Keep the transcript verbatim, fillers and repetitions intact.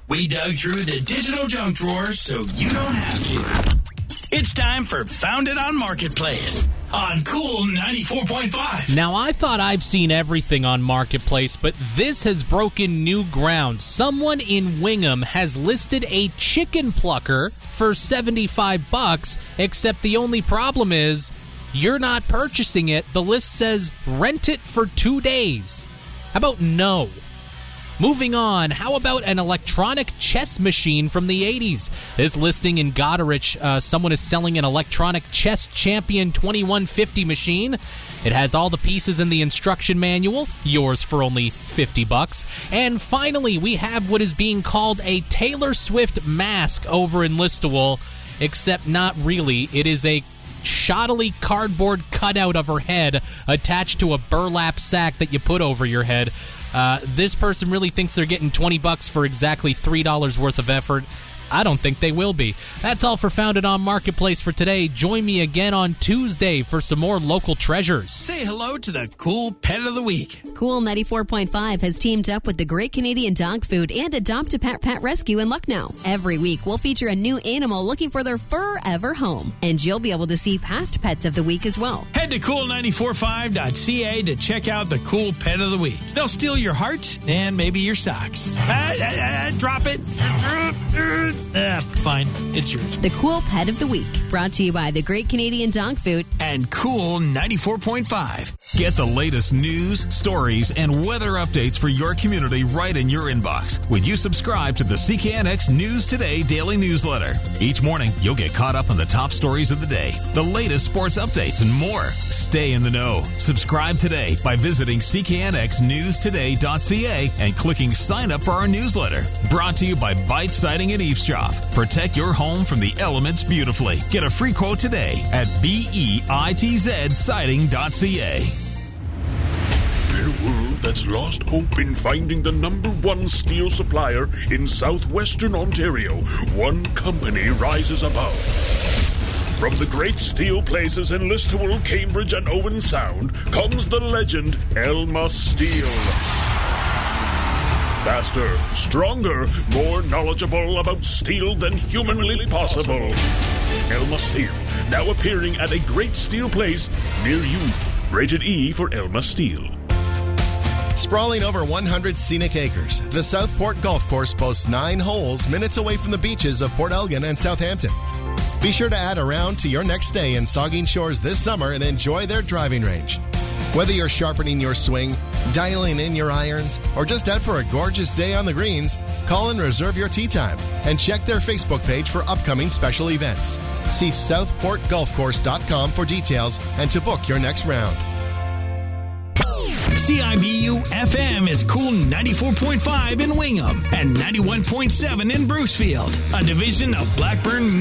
We dug through the digital junk drawers so you don't have to. It's time for Found It on Marketplace on Cool ninety-four point five. Now, I thought I've seen everything on Marketplace, but this has broken new ground. Someone in Wingham has listed a chicken plucker for seventy-five bucks, except the only problem is you're not purchasing it. The list says rent it for two days. How about no? Moving on, how about an electronic chess machine from the eighties? This listing in Goderich, uh, someone is selling an electronic chess champion twenty-one fifty machine. It has all the pieces in the instruction manual, yours for only fifty bucks. And finally, we have what is being called a Taylor Swift mask over in Listowel, except not really. It is a shoddily cardboard cutout of her head attached to a burlap sack that you put over your head. Uh, this person really thinks they're getting twenty bucks for exactly three dollars worth of effort. I don't think they will be. That's all for Found It on Marketplace for today. Join me again on Tuesday for some more local treasures. Say hello to the Cool Pet of the Week. Cool ninety-four point five has teamed up with the Great Canadian Dog Food and Adopt a Pet Pet Rescue in Lucknow. Every week, we'll feature a new animal looking for their forever home. And you'll be able to see past pets of the week as well. Head to cool nine four five dot c a to check out the Cool Pet of the Week. They'll steal your heart and maybe your socks. Ah, ah, ah, drop it. Ah, fine. It's yours. The Cool Pet of the Week, brought to you by the Great Canadian Dog Food and Cool ninety-four point five. Get the latest news, stories, and weather updates for your community right in your inbox when you subscribe to the C K N X News Today daily newsletter. Each morning, you'll get caught up on the top stories of the day, the latest sports updates, and more. Stay in the know. Subscribe today by visiting c k n x news today dot c a and clicking sign up for our newsletter. Brought to you by Bite Siding and Eavesdrop. Protect your home from the elements beautifully. Get a free quote today at bitz siding dot c a. In a world that's lost hope in finding the number one steel supplier in southwestern Ontario, one company rises above. From the great steel places in Listowel, Cambridge, and Owen Sound comes the legend Elma Steel. Faster, stronger, more knowledgeable about steel than humanly possible. Elma Steel, now appearing at a great steel place near you. Rated E for Elma Steel. Sprawling over one hundred scenic acres, the Southport Golf Course boasts nine holes minutes away from the beaches of Port Elgin and Southampton. Be sure to add a round to your next stay in Saugeen Shores this summer and enjoy their driving range. Whether you're sharpening your swing, dialing in your irons, or just out for a gorgeous day on the greens, call and reserve your tee time and check their Facebook page for upcoming special events. See southport golf course dot com for details and to book your next round. C I B U F M is Cool ninety-four point five in Wingham and ninety-one point seven in Brucefield, a division of Blackburn